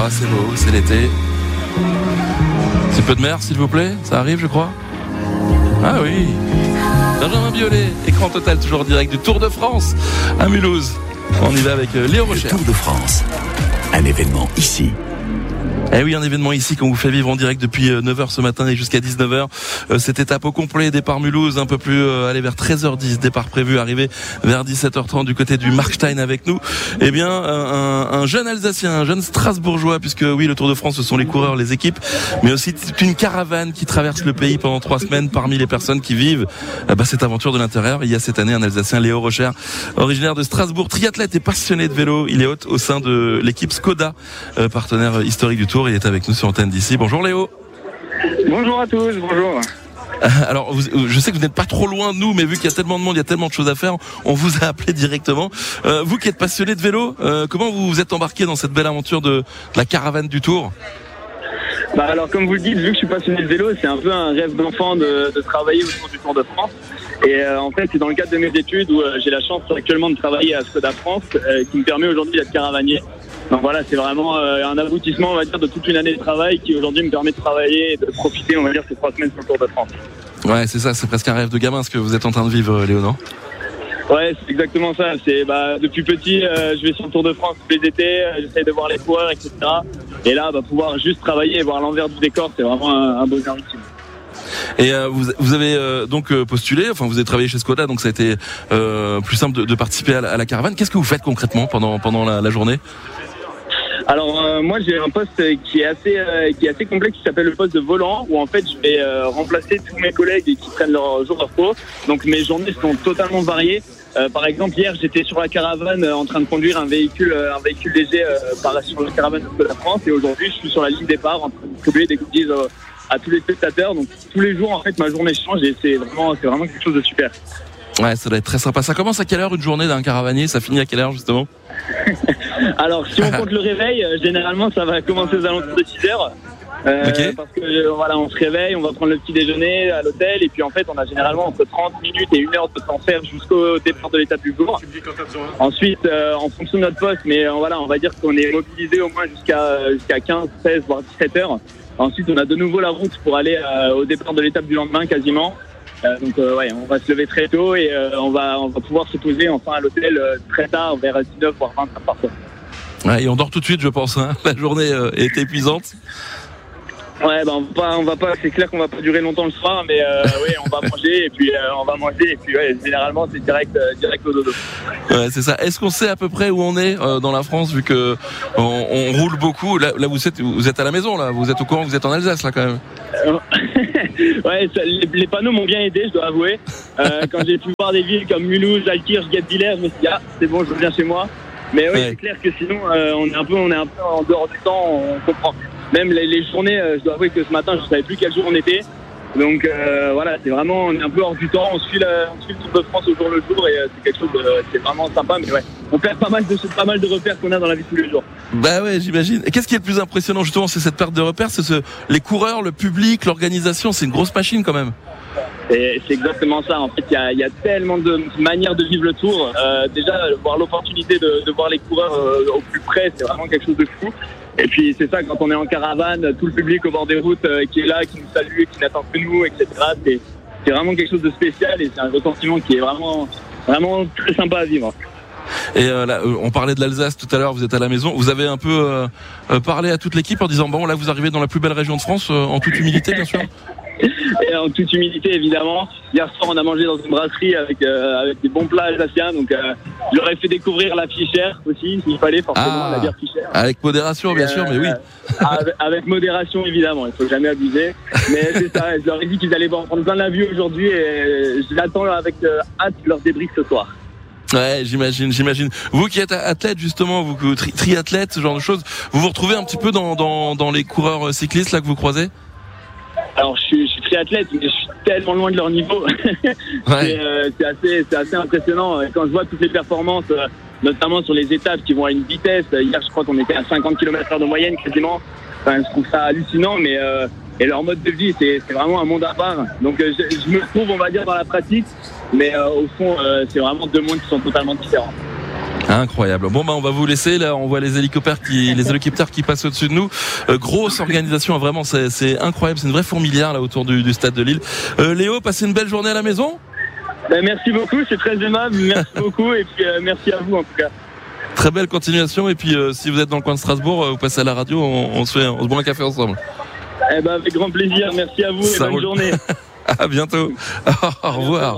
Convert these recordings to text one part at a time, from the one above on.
Ah, c'est beau, c'est l'été. Un petit peu de mer, s'il vous plaît, ça arrive, je crois. Ah oui. Benjamin Biolay, écran total, toujours en direct du Tour de France à Mulhouse. On y va avec Léo Rocher. Le Tour de France, un événement ici. Eh oui, un événement ici qu'on vous fait vivre en direct depuis 9h ce matin et jusqu'à 19h. Cette étape au complet, départ Mulhouse, un peu plus aller vers 13h10, départ prévu, arrivé vers 17h30 du côté du Markstein avec nous. Eh bien, un jeune Alsacien, un jeune Strasbourgeois, puisque oui, le Tour de France, ce sont les coureurs, les équipes, mais aussi toute une caravane qui traverse le pays pendant 3 semaines. Parmi les personnes qui vivent cette aventure de l'intérieur, il y a cette année un Alsacien, Léo Rocher, originaire de Strasbourg, triathlète et passionné de vélo. Il est hôte au sein de l'équipe Skoda, partenaire historique du Tour. Il est avec nous sur antenne d'ici. Bonjour Léo. Bonjour à tous, bonjour. Alors, je sais que vous n'êtes pas trop loin de nous, mais vu qu'il y a tellement de monde, il y a tellement de choses à faire, on vous a appelé directement. Vous qui êtes passionné de vélo, comment vous vous êtes embarqué dans cette belle aventure de la caravane du Tour ? Alors comme vous le dites, vu que je suis passionné de vélo, c'est un peu un rêve d'enfant de travailler autour du Tour de France. Et en fait, c'est dans le cadre de mes études où j'ai la chance actuellement de travailler à Skoda France, qui me permet aujourd'hui d'être caravanier. Donc voilà, c'est vraiment un aboutissement, on va dire, de toute une année de travail qui aujourd'hui me permet de travailler et de profiter, on va dire, ces 3 semaines sur le Tour de France. Ouais, c'est ça, c'est presque un rêve de gamin ce que vous êtes en train de vivre, Léo, non ? Ouais, c'est exactement ça. C'est depuis petit, je vais sur le Tour de France tous les étés, j'essaie de voir les coureurs, etc. Et là, pouvoir juste travailler et voir l'envers du décor, c'est vraiment un bonheur ultime. Et vous avez donc postulé, enfin vous avez travaillé chez Skoda, donc ça a été plus simple de participer à la caravane. Qu'est-ce que vous faites concrètement pendant la journée ? Alors moi j'ai un poste qui est assez complexe, qui s'appelle le poste de volant, où en fait je vais remplacer tous mes collègues qui prennent leur jour de repos. Donc mes journées sont totalement variées. Par exemple hier j'étais sur la caravane en train de conduire un véhicule léger sur la caravane de la France, et aujourd'hui je suis sur la ligne départ en train de distribuer des goodies à tous les spectateurs. Donc tous les jours en fait ma journée change et c'est vraiment quelque chose de super. Ouais, ça doit être très sympa. Ça commence à quelle heure une journée d'un caravanier ? Ça finit à quelle heure justement ? Alors si on compte le réveil, généralement ça va commencer aux alentours de 6h. Okay. Parce que on se réveille, on va prendre le petit déjeuner à l'hôtel, et puis en fait on a généralement entre 30 minutes et 1 heure de temps faire jusqu'au départ de l'étape du jour. Ensuite en fonction de notre poste, mais on va dire qu'on est mobilisé au moins jusqu'à 15, 16 voire 17 heures. Ensuite on a de nouveau la route pour aller au départ de l'étape du lendemain quasiment. Donc on va se lever très tôt et on va pouvoir se poser enfin à l'hôtel très tard, vers 19 voire 20 parfois. Ouais, et on dort tout de suite, je pense, hein. La journée est épuisante. Ouais, on va pas, c'est clair qu'on va pas durer longtemps le soir, mais oui, on va manger et puis généralement c'est direct au dodo. Ouais, c'est ça. Est-ce qu'on sait à peu près où on est dans la France, vu que on roule beaucoup? Là vous êtes à la maison, là, vous êtes au courant, vous êtes en Alsace là quand même. Ouais, les panneaux m'ont bien aidé, je dois avouer. Quand j'ai pu voir des villes comme Mulhouse, Altkirch, Guebwiller, je me suis dit c'est bon, je reviens chez moi. Mais oui, ouais. C'est clair que sinon on est un peu en dehors du temps, on comprend. Même les journées, je dois avouer que ce matin je savais plus quel jour on était. Donc c'est vraiment, on est un peu hors du temps, on suit le Tour de France au jour le jour, et c'est quelque chose c'est vraiment sympa, mais ouais, on perd pas mal de repères qu'on a dans la vie de tous les jours. Bah ouais, j'imagine. Et qu'est-ce qui est le plus impressionnant justement, c'est cette perte de repères, c'est les coureurs, le public, l'organisation, c'est une grosse machine quand même. Et c'est exactement ça. En fait, il y a tellement de manières de vivre le Tour. Déjà, voir l'opportunité de voir les coureurs au plus près, c'est vraiment quelque chose de fou. Et puis c'est ça, quand on est en caravane, tout le public au bord des routes qui est là, qui nous salue, qui n'attend que nous, etc. C'est vraiment quelque chose de spécial, et c'est un ressentiment qui est vraiment, vraiment très sympa à vivre. Et là, on parlait de l'Alsace tout à l'heure, vous êtes à la maison, vous avez un peu parlé à toute l'équipe en disant bon, là vous arrivez dans la plus belle région de France, en toute humilité bien sûr. Et en toute humilité évidemment. Hier soir on a mangé dans une brasserie avec des bons plats alsaciens, donc j'aurais fait découvrir la Fichère aussi s'il fallait, forcément, la bière Fichère. Avec modération bien sûr, mais oui. Avec modération évidemment, il faut jamais abuser. Mais c'est ça, je leur ai dit qu'ils allaient en prendre plein la vue aujourd'hui, et je l'attends avec hâte leur débrief ce soir. Ouais, j'imagine. Vous qui êtes athlète justement, vous triathlète, ce genre de choses, vous vous retrouvez un petit peu dans les coureurs cyclistes là que vous croisez? Alors je suis triathlète, mais je suis tellement loin de leur niveau. Ouais. C'est assez impressionnant quand je vois toutes les performances, notamment sur les étapes qui vont à une vitesse. Hier je crois qu'on était à 50 km/h de moyenne quasiment. Enfin, je trouve ça hallucinant, mais et leur mode de vie c'est vraiment un monde à part. Donc je me retrouve, on va dire, dans la pratique, mais au fond c'est vraiment deux mondes qui sont totalement différents. Incroyable. Bon, on va vous laisser. Là, on voit les hélicoptères qui passent au-dessus de nous. Grosse organisation, vraiment, c'est incroyable. C'est une vraie fourmilière là autour du stade de Lille. Léo, passez une belle journée à la maison. Merci beaucoup, c'est très aimable. Merci beaucoup et puis merci à vous en tout cas. Très belle continuation. Et puis, si vous êtes dans le coin de Strasbourg, vous passez à la radio, on se boit un café ensemble. Avec grand plaisir. Merci à vous et bonne journée. À bientôt. Au revoir.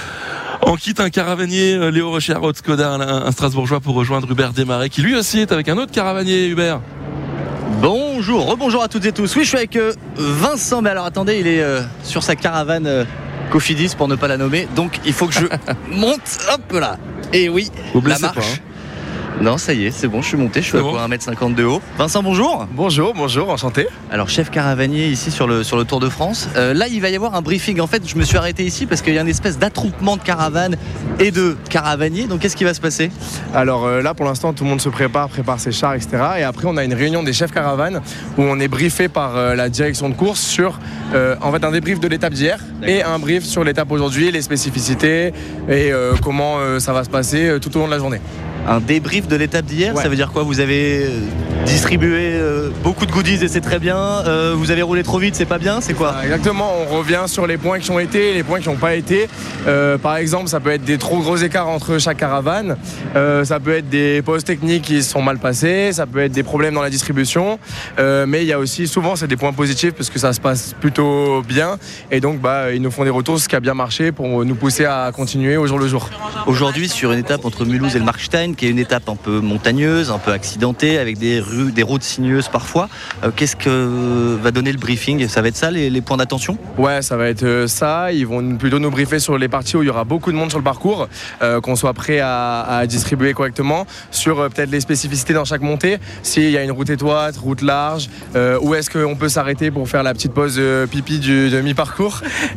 On quitte un caravanier, Léo Rocher, Haute Skoda, un Strasbourgeois, pour rejoindre Hubert Desmarais, qui lui aussi est avec un autre caravanier. Hubert. Bonjour, rebonjour à toutes et tous. Oui, je suis avec Vincent, mais alors attendez, il est sur sa caravane Cofidis pour ne pas la nommer, donc il faut que je monte, hop là. Et oui, la marche. Pas, hein. Non, ça y est, c'est bon, je suis monté, je suis à 1m50 de haut. Vincent, bonjour. Bonjour, enchanté. Alors, chef caravanier ici sur le Tour de France. Là, il va y avoir un briefing. En fait, je me suis arrêté ici parce qu'il y a une espèce d'attroupement de caravanes et de caravaniers. Donc, qu'est-ce qui va se passer ? Alors là, pour l'instant, tout le monde se prépare ses chars, etc. Et après, on a une réunion des chefs caravanes où on est briefé par la direction de course sur en fait un débrief de l'étape d'hier et un brief sur l'étape aujourd'hui, les spécificités et comment ça va se passer tout au long de la journée. Un débrief de l'étape d'hier, ouais. Ça veut dire quoi ? Vous avez distribué beaucoup de goodies et c'est très bien. Vous avez roulé trop vite, c'est pas bien, c'est quoi ? Exactement, on revient sur les points qui ont été, les points qui n'ont pas été. Par exemple, ça peut être des trop gros écarts entre chaque caravane. Ça peut être des pauses techniques qui sont mal passées. Ça peut être des problèmes dans la distribution. Mais il y a aussi, souvent, c'est des points positifs parce que ça se passe plutôt bien. Et donc, ils nous font des retours, ce qui a bien marché pour nous pousser à continuer au jour le jour. Aujourd'hui, sur une étape entre Mulhouse et le Markstein, qui est une étape un peu montagneuse, un peu accidentée, avec des routes sinueuses parfois. Qu'est-ce que va donner le briefing ? Ça va être ça, les points d'attention ? Ouais, ça va être ça. Ils vont plutôt nous briefer sur les parties où il y aura beaucoup de monde sur le parcours, qu'on soit prêt à distribuer correctement, sur peut-être les spécificités dans chaque montée, s'il y a une route étroite, route large, où est-ce qu'on peut s'arrêter pour faire la petite pause pipi de mi-parcours,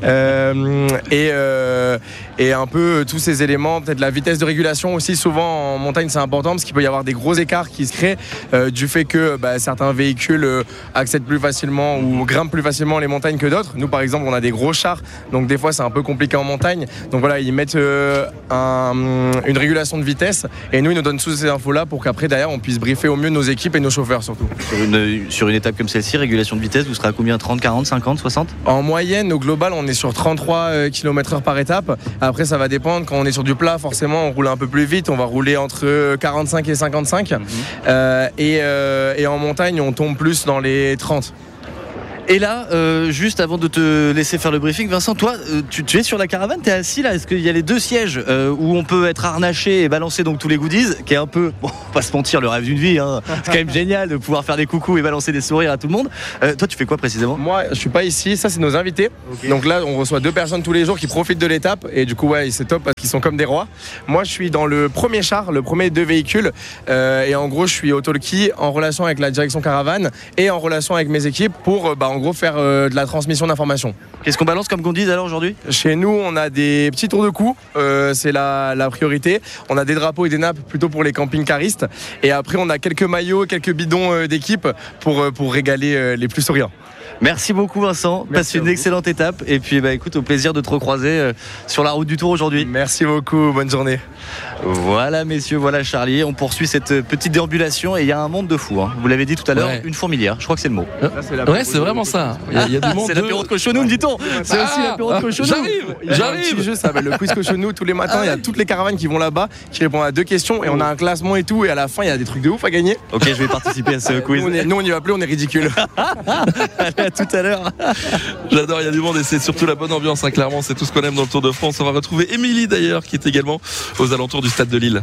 et un peu tous ces éléments, peut-être la vitesse de régulation aussi. Souvent en montagne c'est important parce qu'il peut y avoir des gros écarts qui se créent du fait que certains véhicules accèdent plus facilement ou grimpent plus facilement les montagnes que d'autres. Nous par exemple on a des gros chars, donc des fois c'est un peu compliqué en montagne, donc voilà, ils mettent une régulation de vitesse et nous ils nous donnent toutes ces infos là pour qu'après derrière on puisse briefer au mieux nos équipes et nos chauffeurs surtout. Sur une étape comme celle-ci, régulation de vitesse, vous serez à combien ? 30, 40, 50, 60 ? En moyenne, au global, on est sur 33 km/h par étape. Après, ça va dépendre. Quand on est sur du plat, forcément, on roule un peu plus vite. On va rouler entre 45 et 55. Et en montagne, on tombe plus dans les 30. Et là, juste avant de te laisser faire le briefing, Vincent, toi, tu es sur la caravane, tu es assis là. Est-ce qu'il y a les deux sièges où on peut être harnaché et balancer donc tous les goodies, qui est un peu, bon, pas se mentir, le rêve d'une vie, hein. C'est quand même génial de pouvoir faire des coucous et balancer des sourires à tout le monde. Toi, tu fais quoi précisément ? Moi, je suis pas ici. Ça, c'est nos invités. Okay. Donc là, on reçoit 2 personnes tous les jours qui profitent de l'étape. Et du coup, ouais, c'est top parce qu'ils sont comme des rois. Moi, je suis dans le premier char, le premier 2 véhicules. Et en gros, je suis au talkie en relation avec la direction caravane et en relation avec mes équipes pour, en gros, faire de la transmission d'informations. Qu'est-ce qu'on balance comme goodies alors aujourd'hui ? Chez nous, on a des petits tours de cou, c'est la priorité. On a des drapeaux et des nappes plutôt pour les camping-caristes. Et après, on a quelques maillots, quelques bidons d'équipe pour régaler les plus souriants. Merci beaucoup Vincent, passe une excellente étape et puis écoute, au plaisir de te recroiser sur la route du Tour aujourd'hui. Merci beaucoup, bonne journée. Voilà messieurs, voilà Charlie, on poursuit cette petite déambulation et il y a un monde de fous, hein. Vous l'avez dit tout à l'heure, une fourmilière, je crois que c'est le mot. C'est vraiment ça. Il y a du monde. C'est l'apéro de cochonou, me dit-on. C'est aussi l'apéro de cochonou. J'arrive. Un petit jeu, ça s'appelle le quiz cochonou. Tous les matins, il y a toutes les caravanes qui vont là-bas, qui répondent à 2 questions et on a un classement et tout, et à la fin il y a des trucs de ouf à gagner. Ok, je vais participer à ce quiz. Nous on y va plus, on est ridicule. Allez, à tout à l'heure. J'adore, il y a du monde et c'est surtout la bonne ambiance, hein, clairement, c'est tout ce qu'on aime dans le Tour de France. On va retrouver Émilie d'ailleurs, qui est également aux alentours du stade de Lille.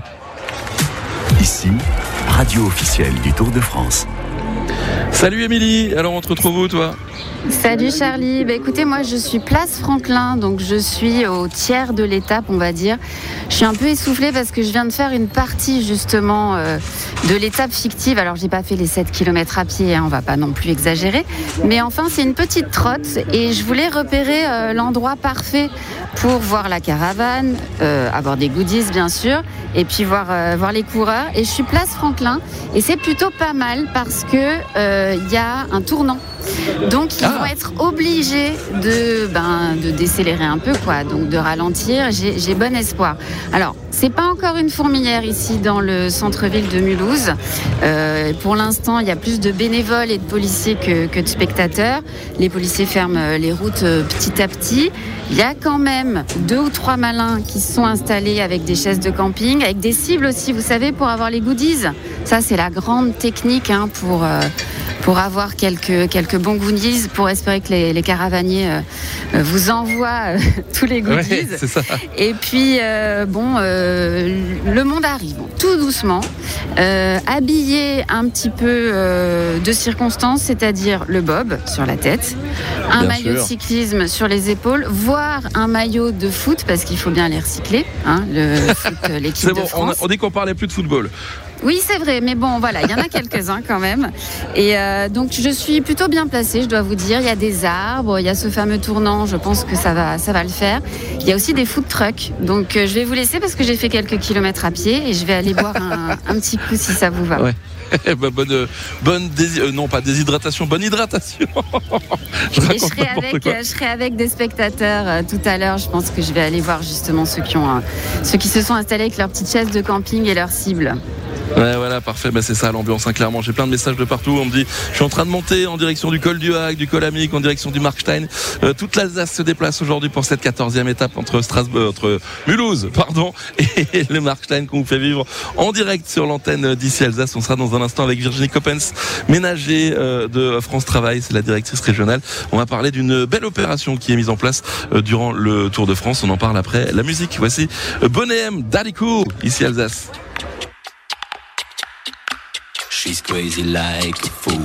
Ici, radio officielle du Tour de France. Salut Émilie, alors on te retrouve où toi ? Salut Charlie, écoutez, moi je suis place Franklin, donc je suis au tiers de l'étape on va dire. Je suis un peu essoufflée parce que je viens de faire une partie justement de l'étape fictive. Alors j'ai pas fait les 7 km à pied, hein, on va pas non plus exagérer, mais enfin c'est une petite trotte et je voulais repérer l'endroit parfait pour voir la caravane, avoir des goodies bien sûr, et puis voir les coureurs. Et je suis place Franklin et c'est plutôt pas mal parce que y a un tournant Donc ils vont être obligés de décélérer un peu, quoi, donc de ralentir. J'ai bon espoir. Alors, c'est pas encore une fourmilière ici dans le centre-ville de Mulhouse. Pour l'instant, il y a plus de bénévoles et de policiers que de spectateurs. Les policiers ferment les routes petit à petit. Il y a quand même 2 ou 3 malins qui se sont installés avec des chaises de camping, avec des cibles aussi, vous savez, pour avoir les goodies. Ça, c'est la grande technique pour avoir quelques bons goodies, pour espérer que les caravaniers vous envoient tous les goodies. Ouais, c'est ça. Et puis, le monde arrive, tout doucement, habillé un petit peu de circonstance, c'est-à-dire le bob sur la tête, un maillot de cyclisme sur les épaules, voire un maillot de foot, parce qu'il faut bien les recycler, le foot, l'équipe c'est bon, de France. on dit qu'on parlait plus de football. Oui, c'est vrai, mais bon, voilà, il y en a quelques-uns quand même. Et donc, je suis plutôt bien placée, je dois vous dire. Il y a des arbres, il y a ce fameux tournant, je pense que ça va le faire. Il y a aussi des food trucks. Donc, je vais vous laisser parce que j'ai fait quelques kilomètres à pied et je vais aller boire un petit coup si ça vous va. Ouais. Pas déshydratation, bonne hydratation. Je serai avec des spectateurs tout à l'heure. Je pense que je vais aller voir justement ceux qui se sont installés avec leurs petites chaises de camping et leurs cibles. Ouais, voilà, parfait. C'est ça l'ambiance, clairement. J'ai plein de messages de partout. On me dit, je suis en train de monter en direction du col du Hague, du col Amic, en direction du Markstein. Toute l'Alsace se déplace aujourd'hui pour cette 14e étape entre Mulhouse, et le Markstein qu'on vous fait vivre en direct sur l'antenne d'ici Alsace. On sera dans un instant avec Virginie Coppens, ménager de France Travail. C'est la directrice régionale. On va parler d'une belle opération qui est mise en place durant le Tour de France. On en parle après la musique. Voici Bonnet M, Daddy Cool, ici Alsace. She's crazy like a fool.